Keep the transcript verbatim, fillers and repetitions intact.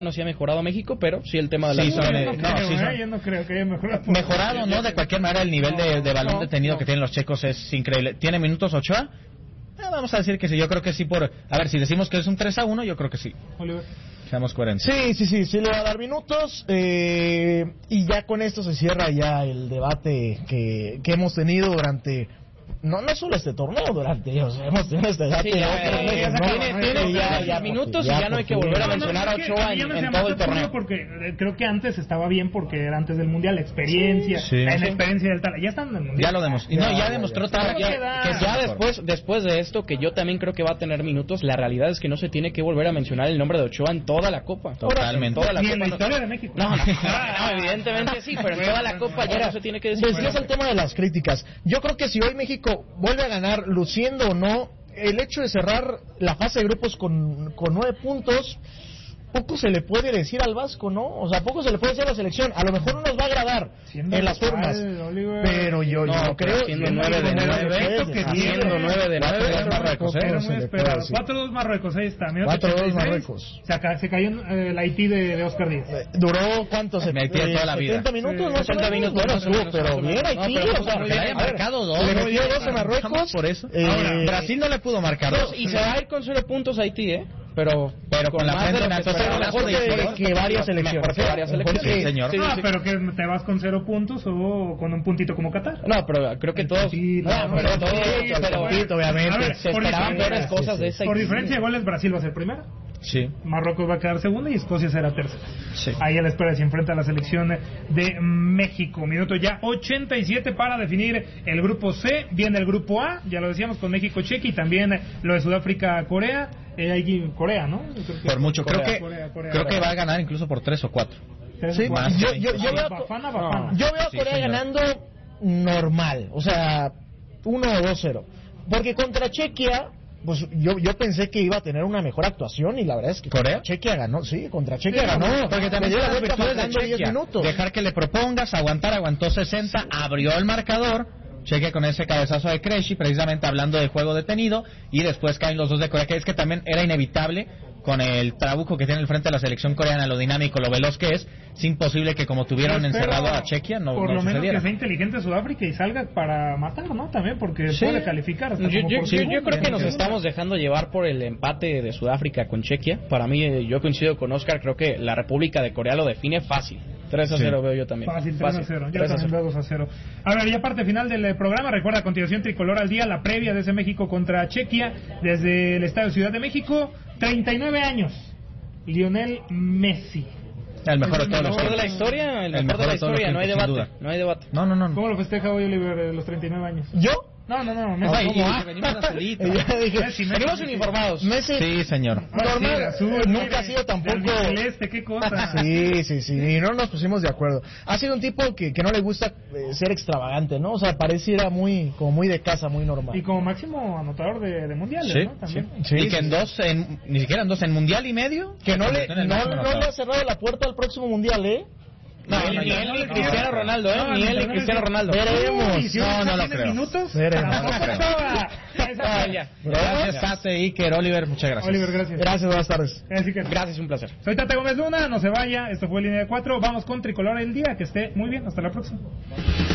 no se ha mejorado México, pero sí el tema de la... Sí, son, no, eh, no, no, sí, son... Yo no creo que haya mejorado. Mejorado, ¿no? De cualquier manera, el nivel de, de balón no, detenido no. que tienen los checos es increíble. ¿Tiene minutos Ochoa? Eh, vamos a decir que sí, yo creo que sí por... A ver, si decimos que es un tres a uno, yo creo que sí. Oliver. Seamos coherentes. Sí, sí, sí, sí le va a dar minutos. Eh, y ya con esto se cierra ya el debate que, que hemos tenido durante... No, no solo este torneo, durante... O sea, hemos tenido este debate... Sí, ya, otros ya, meses, ya, ¿no? tiene- tiene Ya, sus ya, minutos ya, y ya no hay que por fin. volver a No, no, mencionar a es que- Ochoa que ya en, me se en llama todo el absurdo torneo. Porque eh, creo que antes estaba bien porque era antes del Mundial, la experiencia, Sí, la sí. experiencia del tal. Ya están en el Mundial. Ya lo demostró. No, Ya, ya, ya, demostró ya. tal- Ya que- queda- que Que es ya mejor. después, después de esto, que yo también creo que va a tener minutos, la realidad es que no se tiene que volver a mencionar el nombre de Ochoa en toda la Copa. Totalmente. En toda la Ni en la Copa, historia no. de México. No, no, no, evidentemente sí, pero en toda la Copa ya no se tiene que decir. Decías el tema de las críticas. Yo creo que si hoy México vuelve a ganar, luciendo o no, el hecho de cerrar la fase de grupos con, con nueve puntos, poco se le puede decir al Vasco, ¿no? O sea, poco se le puede decir a la selección. A lo mejor no nos va a agradar Siendo en las local, formas, Oliver. pero yo, No, yo pero creo... siendo yo nueve creo de que nueve, no se puede que decir. siendo nueve de nueve, Cuatro dos Marruecos, ¿eh? Era No muy se le puede esperado. decir. cuatro dos Marruecos, ahí está. Minuto cuatro dos ochenta y seis. Marruecos. Se, ca- se cayó eh, el Haití de, de Oscar Díaz. Eh, ¿Duró cuánto? Se, Me tiene toda la vida. setenta minutos, Sí, no sé, setenta minutos, bueno, más o estuvo, menos, pero más o bien menos. Haití, No, pero o sea, muy Que le haya a ver, marcado dos. le metió dos a Estamos Marruecos. por eso. Eh, Ahora, Brasil no le pudo marcar dos. Y se va a ir con cero puntos Haití, ¿eh? Pero, Pero con la más frente de en lo alto, que pero esperaba. mejor que, que varias selecciones. Mejor que varias Mejor selecciones. que- Sí, señor. Sí, ah, sí. pero que te vas con cero puntos o con un puntito como Qatar. No, pero creo que todos... Sí, No, no, pero no, todos... sí, pero- poquito, obviamente. A ver, Se por esperaban diferencia- peores cosas de esa Por Haití. diferencia de goles, Brasil va a ser primera, Sí. Marruecos va a quedar segunda y Escocia será tercera. Sí. Ahí a la espera se enfrenta a la selección de México. Minuto ya ochenta y siete para definir el grupo C. Viene el grupo A, ya lo decíamos, con México, Chequia y también lo de Sudáfrica, Corea. Eh, hay Corea, ¿no? Yo creo que- Por mucho. Creo Corea, que Corea, Corea, creo que Corea. va a ganar incluso por tres o cuatro. Tres, Sí, cuatro. yo, yo, yo veo, Bafana, Bafana. yo veo a Sí, Corea señor. ganando normal, o sea, uno o dos cero. Porque contra Chequia, pues yo, yo pensé que iba a tener una mejor actuación y la verdad es que ¿Corea? contra Chequia ganó, sí, contra Chequia Sí, ganó. porque también Le dio tiene la las vuelta virtudes de faltando diez Chequia. minutos. Dejar que le propongas, aguantar, aguantó sesenta, abrió el marcador. Chequia con ese cabezazo de Krejci, precisamente hablando de juego detenido, y después caen los dos de Corea, que es que también era inevitable con el trabuco que tiene el frente de la selección coreana, lo dinámico, lo veloz que es. Es imposible que como tuvieron Yo espero, encerrado a Chequia no, por no lo menos sucediera. que sea inteligente Sudáfrica y salga para matar, ¿no? También porque Sí. puede calificar hasta Yo, como yo- por yo- segundo. yo creo que nos Sí. estamos dejando llevar por el empate de Sudáfrica con Chequia. Para mí, eh, yo coincido con Oscar, creo que la República de Corea lo define fácil. tres a cero Sí. veo yo también. Fácil, tres a cero. Yo tres a también cero. veo dos a cero. A ver, ya parte final del eh, programa. Recuerda, a continuación, Tricolor al Día, la previa de ese México contra Chequia, desde el Estadio Ciudad de México. treinta y nueve años. Lionel Messi. El mejor de El todos El los mejor de la tiempos. historia, el, El mejor de la mejor de todos los historia, no hay tiempos, sin debate. duda. No hay debate. No, no, no. ¿Cómo lo festeja hoy Oliver eh, los treinta y nueve años? ¿Yo? No, no, no. No, Messi. ¿cómo? y venimos de azulito. Ya dije, Messi, Messi, Venimos Messi. uniformados. Messi, Sí, señor. Ah, sí, normal, de azul, eh, nunca mire, ha sido tampoco... del celeste, qué cosa. Sí, sí, sí, y no nos pusimos de acuerdo. Ha sido un tipo que, que no le gusta eh, ser extravagante, ¿no? O sea, pareciera muy, como muy de casa, muy normal. Y como máximo anotador de, de mundiales, Sí, ¿no? También. Sí, y sí, que en sí. dos, en, ni siquiera en dos, en mundial y medio. Que no le, en el no, máximo no anotador. le ha cerrado la puerta al próximo mundial, ¿eh? No, No, ni no, él no, ni no, Cristiano no, Ronaldo, ¿eh? No, Ni él ni no, Cristiano no, Ronaldo. Veremos. Uy, si No, ahorita no lo tiene creo. minutos, Veremos. tampoco No lo creo. estaba. Ah, ya. Gracias, Tate, Iker, Oliver, muchas gracias. Oliver, gracias. Gracias, buenas tardes. Así que, Gracias, un placer. soy Tate Gómez Luna, no se vaya, esto fue Línea de Cuatro, vamos con Tricolor el Día, que esté muy bien, hasta la próxima.